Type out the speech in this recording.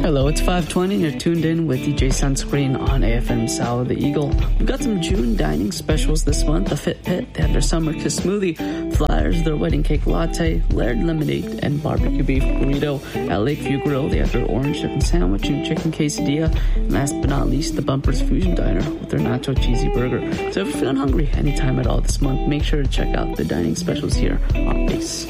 Hello, it's 5:20. You're tuned in with DJ Sunscreen on AFM Sour the Eagle. We've got some June dining specials this month. The Fit Pit, they have their Summer Kiss Smoothie, Flyers, their Wedding Cake Latte, Laird Lemonade, and Barbecue Beef Burrito. At Lakeview Grill, they have their Orange Chicken Sandwich and Chicken Quesadilla. And last but not least, the Bumpers Fusion Diner with their Nacho Cheesy Burger. So if you're feeling hungry anytime at all this month, make sure to check out the dining specials here on Base.